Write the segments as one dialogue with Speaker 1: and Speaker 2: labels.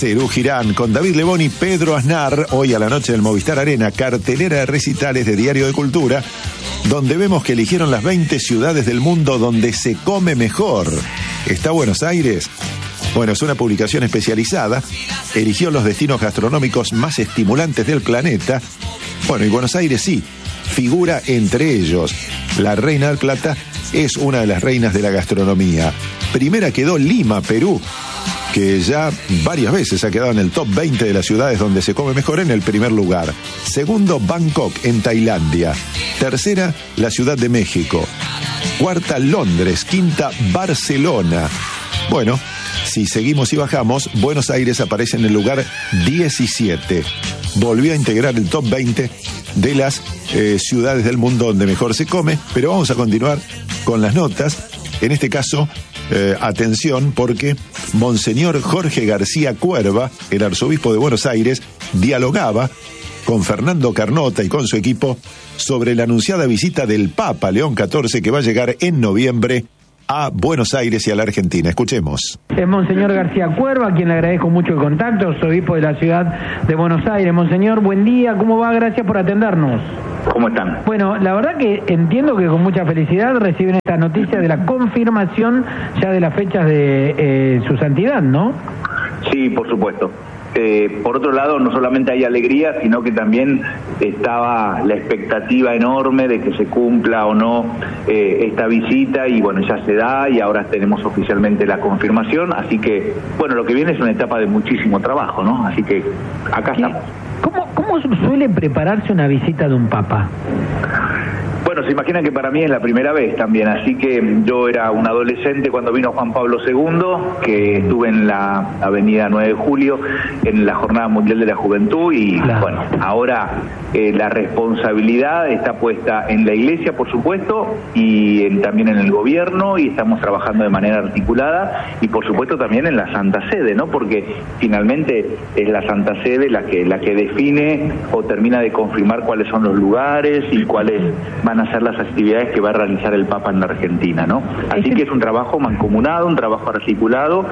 Speaker 1: Serú Girán con David Lebón y Pedro Aznar, hoy a la noche del Movistar Arena, cartelera de recitales de Diario de Cultura, donde vemos que eligieron las 20 ciudades del mundo donde se come mejor. ¿Está Buenos Aires? Bueno, es una publicación especializada, eligió los destinos gastronómicos más estimulantes del planeta. Bueno, y Buenos Aires sí, figura entre ellos. La Reina del Plata es una de las reinas de la gastronomía. Primera quedó Lima, Perú, que ya varias veces ha quedado en el top 20 de las ciudades donde se come mejor, en el primer lugar. Segundo, Bangkok, en Tailandia. Tercera, la Ciudad de México. Cuarta, Londres. Quinta, Barcelona. Bueno, si seguimos y bajamos, Buenos Aires aparece en el lugar 17. Volvió a integrar el top 20 de las ciudades del mundo donde mejor se come, pero vamos a continuar con las notas. En este caso, atención, porque Monseñor Jorge García Cuerva, el arzobispo de Buenos Aires, dialogaba con Fernando Carnota y con su equipo sobre la anunciada visita del Papa León XIV, que va a llegar en noviembre a Buenos Aires y a la Argentina. Escuchemos.
Speaker 2: Es Monseñor García Cuerva, a quien le agradezco mucho el contacto, arzobispo de la ciudad de Buenos Aires. Monseñor, buen día, ¿cómo va? Gracias por atendernos.
Speaker 3: ¿Cómo están?
Speaker 2: Bueno, la verdad que entiendo que con mucha felicidad reciben esta noticia de la confirmación ya de las fechas de su santidad, ¿no?
Speaker 3: Sí, por supuesto. Por otro lado, no solamente hay alegría, sino que también estaba la expectativa enorme de que se cumpla o no esta visita, y bueno, ya se da y ahora tenemos oficialmente la confirmación, así que, bueno, lo que viene es una etapa de muchísimo trabajo, ¿no? Así que acá estamos.
Speaker 2: ¿Cómo suele prepararse una visita de un papa?
Speaker 3: Bueno, se imaginan que para mí es la primera vez también, así que yo era un adolescente cuando vino Juan Pablo II, que estuve en la avenida 9 de Julio, en la Jornada Mundial de la Juventud, y claro, bueno, ahora la responsabilidad está puesta en la Iglesia, por supuesto, y también en el gobierno, y estamos trabajando de manera articulada, y por supuesto también en la Santa Sede, ¿no? Porque finalmente es la Santa Sede la que define o termina de confirmar cuáles son los lugares y cuáles van a ser las actividades que va a realizar el Papa en la Argentina, ¿no? Así que es un trabajo mancomunado, un trabajo articulado,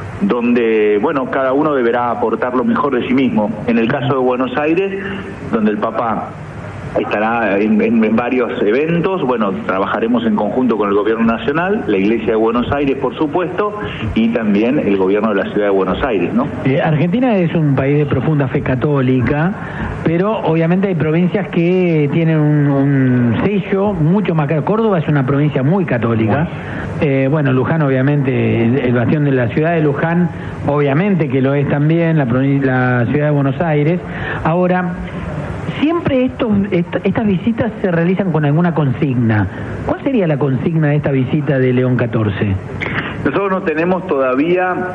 Speaker 3: donde, bueno, cada uno deberá aportar lo mejor de sí mismo. En el caso de Buenos Aires, donde el Papa estará en varios eventos, bueno, trabajaremos en conjunto con el Gobierno Nacional, la Iglesia de Buenos Aires, por supuesto, y también el Gobierno de la Ciudad de Buenos Aires, ¿no?
Speaker 2: Argentina es un país de profunda fe católica, pero obviamente hay provincias que tienen un sello mucho más caro. Córdoba es una provincia muy católica. Bueno, Luján, obviamente, el bastión de la ciudad de Luján, obviamente que lo es también, la ciudad de Buenos Aires. Ahora, siempre estas visitas se realizan con alguna consigna. ¿Cuál sería la consigna de esta visita de León XIV?
Speaker 3: Nosotros no tenemos todavía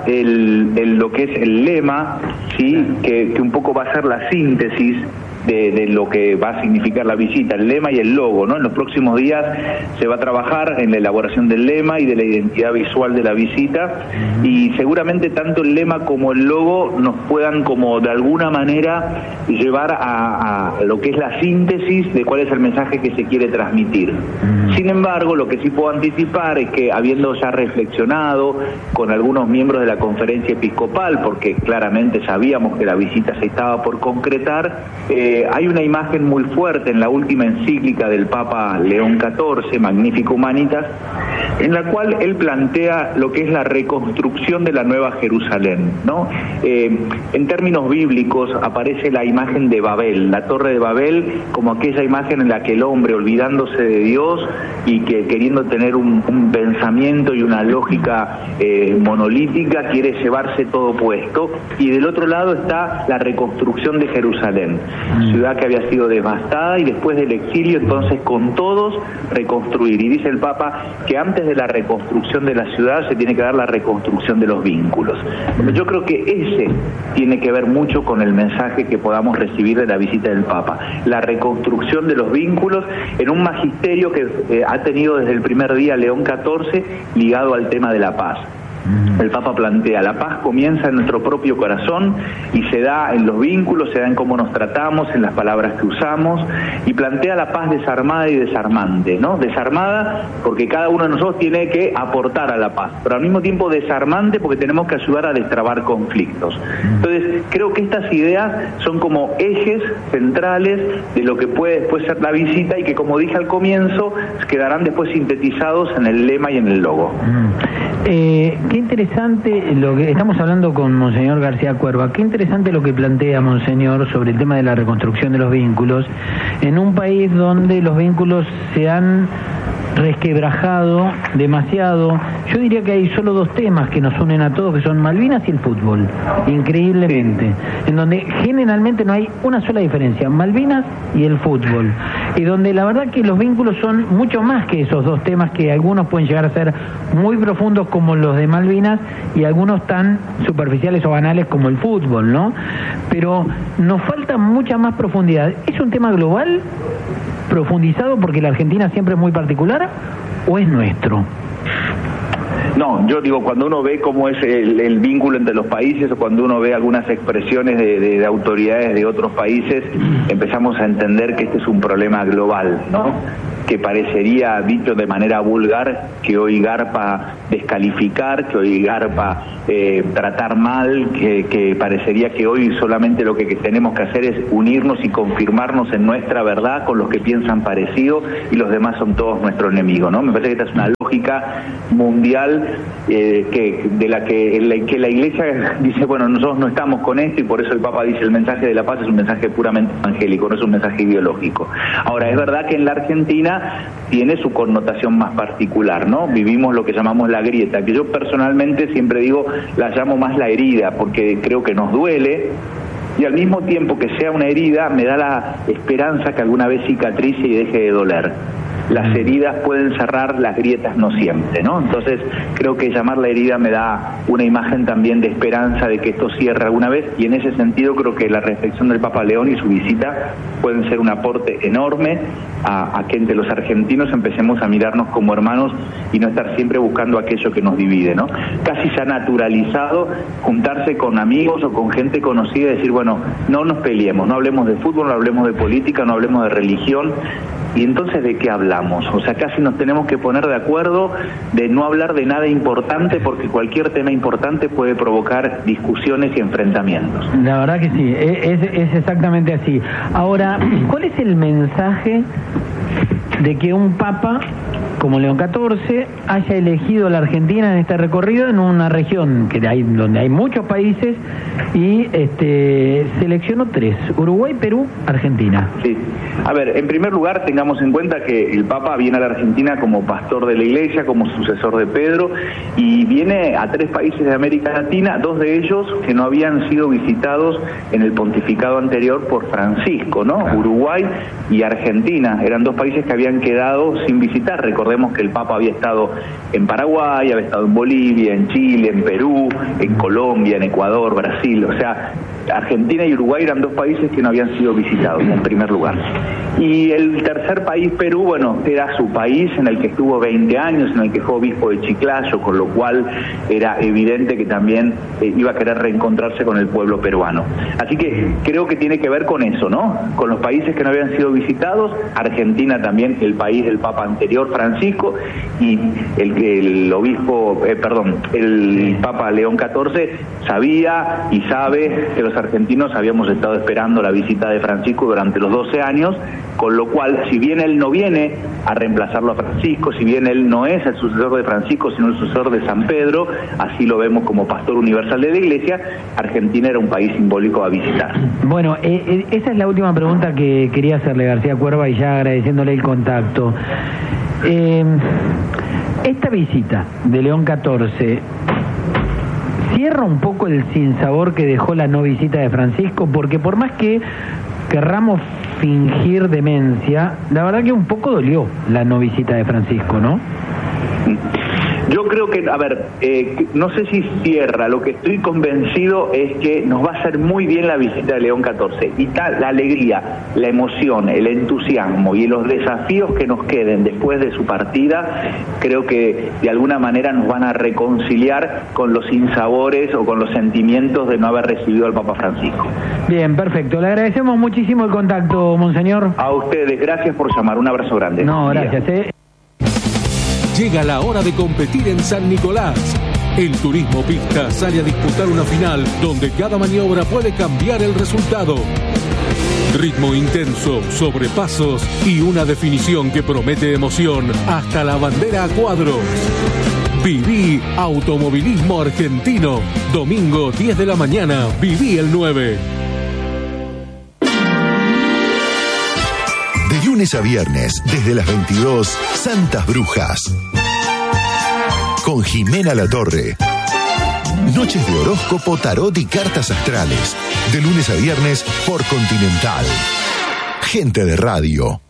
Speaker 3: lo que es el lema, sí, que un poco va a ser la síntesis de lo que va a significar la visita, el lema y el logo, ¿no? En los próximos días se va a trabajar en la elaboración del lema y de la identidad visual de la visita, y seguramente tanto el lema como el logo nos puedan como de alguna manera llevar a lo que es la síntesis de cuál es el mensaje que se quiere transmitir. Sin embargo, lo que sí puedo anticipar es que, habiendo ya reflexionado con algunos miembros de la conferencia episcopal, porque claramente sabíamos que la visita se estaba por concretar, hay una imagen muy fuerte en la última encíclica del Papa León XIV, Magnificat Humanitas, en la cual él plantea lo que es la reconstrucción de la Nueva Jerusalén, ¿no? En términos bíblicos aparece la imagen de Babel, la Torre de Babel, como aquella imagen en la que el hombre, olvidándose de Dios y que queriendo tener un pensamiento y una lógica monolítica, quiere llevarse todo puesto, y del otro lado está la reconstrucción de Jerusalén, ciudad que había sido devastada, y después del exilio entonces con todos reconstruir. Y dice el Papa que antes de la reconstrucción de la ciudad se tiene que dar la reconstrucción de los vínculos. Yo creo que ese tiene que ver mucho con el mensaje que podamos recibir de la visita del Papa, la reconstrucción de los vínculos en un magisterio que ha tenido desde el primer día León XIV ligado al tema de la paz. El Papa plantea, la paz comienza en nuestro propio corazón y se da en los vínculos, se da en cómo nos tratamos, en las palabras que usamos, y plantea la paz desarmada y desarmante, ¿no? Desarmada porque cada uno de nosotros tiene que aportar a la paz, pero al mismo tiempo desarmante porque tenemos que ayudar a destrabar conflictos. Entonces, creo que estas ideas son como ejes centrales de lo que puede después ser la visita y que, como dije al comienzo, quedarán después sintetizados en el lema y en el logo.
Speaker 2: Qué interesante lo que estamos hablando con Monseñor García Cuerva, qué interesante lo que plantea Monseñor sobre el tema de la reconstrucción de los vínculos en un país donde los vínculos se han resquebrajado demasiado. Yo diría que hay solo dos temas que nos unen a todos, que son Malvinas y el fútbol, increíblemente, en donde generalmente no hay una sola diferencia, Malvinas y el fútbol, y donde la verdad que los vínculos son mucho más que esos dos temas, que algunos pueden llegar a ser muy profundos como los de Malvinas y algunos tan superficiales o banales como el fútbol, ¿no? Pero nos falta mucha más profundidad. ¿Es un tema global, profundizado porque la Argentina siempre es muy particular, o es nuestro?
Speaker 3: No, yo digo, cuando uno ve cómo es el vínculo entre los países, o cuando uno ve algunas expresiones de autoridades de otros países, empezamos a entender que este es un problema global, ¿no? Que parecería, dicho de manera vulgar, que hoy garpa descalificar, que hoy garpa tratar mal, que parecería que hoy solamente lo que tenemos que hacer es unirnos y confirmarnos en nuestra verdad con los que piensan parecido y los demás son todos nuestro enemigo, ¿no? Me parece que esta es una lógica mundial en la que la Iglesia dice, bueno, nosotros no estamos con esto, y por eso el Papa dice el mensaje de la paz es un mensaje puramente evangélico, no es un mensaje ideológico. Ahora, es verdad que en la Argentina tiene su connotación más particular, ¿no? Vivimos lo que llamamos la grieta, que yo personalmente siempre digo, la llamo más la herida, porque creo que nos duele, y al mismo tiempo que sea una herida, me da la esperanza que alguna vez cicatrice y deje de doler. Las heridas pueden cerrar, las grietas no siempre, ¿no? Entonces, creo que llamar la herida me da una imagen también de esperanza de que esto cierre alguna vez, y en ese sentido creo que la reflexión del Papa León y su visita pueden ser un aporte enorme a que entre los argentinos empecemos a mirarnos como hermanos y no estar siempre buscando aquello que nos divide, ¿no? Casi se ha naturalizado juntarse con amigos o con gente conocida y decir, bueno, no nos peleemos, no hablemos de fútbol, no hablemos de política, no hablemos de religión. Y entonces, ¿de qué hablamos? O sea, casi nos tenemos que poner de acuerdo de no hablar de nada importante, porque cualquier tema importante puede provocar discusiones y enfrentamientos.
Speaker 2: La verdad que sí, es exactamente así. Ahora, ¿cuál es el mensaje de que un papa como León XIV haya elegido la Argentina en este recorrido, en una región donde hay muchos países, y seleccionó 3: Uruguay, Perú, Argentina?
Speaker 3: Sí. A ver, en primer lugar, tengamos en cuenta que el Papa viene a la Argentina como pastor de la Iglesia, como sucesor de Pedro, y viene a 3 países de América Latina, 2 de ellos que no habían sido visitados en el pontificado anterior por Francisco, ¿no? Uruguay y Argentina. Eran 2 países que habían quedado sin visitar. Recordemos que el Papa había estado en Paraguay, había estado en Bolivia, en Chile, en Perú, en Colombia, en Ecuador, Brasil. O sea, Argentina y Uruguay eran 2 países que no habían sido visitados, en primer lugar. Y el tercer país, Perú, bueno, era su país en el que estuvo 20 años, en el que fue obispo de Chiclayo, con lo cual era evidente que también iba a querer reencontrarse con el pueblo peruano. Así que creo que tiene que ver con eso, ¿no? Con los países que no habían sido visitados, Argentina también, el país del Papa anterior, Francisco, y el Papa León XIV sabía y sabe que los argentinos habíamos estado esperando la visita de Francisco durante los 12 años, con lo cual, si bien él no viene a reemplazarlo a Francisco, si bien él no es el sucesor de Francisco, sino el sucesor de San Pedro, así lo vemos como pastor universal de la Iglesia, Argentina era un país simbólico a visitar.
Speaker 2: Bueno, esa es la última pregunta que quería hacerle, García Cuerva, y ya agradeciéndole el contacto. Esta visita de León XIV cierra un poco el sinsabor que dejó la no visita de Francisco, porque por más que querramos fingir demencia, la verdad que un poco dolió la no visita de Francisco, ¿no?
Speaker 3: Yo creo que, a ver, no sé si cierra, lo que estoy convencido es que nos va a hacer muy bien la visita de León 14, y tal la alegría, la emoción, el entusiasmo y los desafíos que nos queden después de su partida, creo que de alguna manera nos van a reconciliar con los sinsabores o con los sentimientos de no haber recibido al Papa Francisco.
Speaker 2: Bien, perfecto, le agradecemos muchísimo el contacto, monseñor.
Speaker 3: A ustedes, gracias por llamar, un abrazo grande.
Speaker 2: No, gracias.
Speaker 4: Llega la hora de competir en San Nicolás. El Turismo Pista sale a disputar una final donde cada maniobra puede cambiar el resultado. Ritmo intenso, sobrepasos y una definición que promete emoción hasta la bandera a cuadros. Viví Automovilismo Argentino. Domingo 10 de la mañana, viví el 9.
Speaker 1: De lunes a viernes, desde las 22, Santas Brujas. Con Jimena Latorre. Noches de horóscopo, tarot y cartas astrales. De lunes a viernes por Continental. Gente de radio.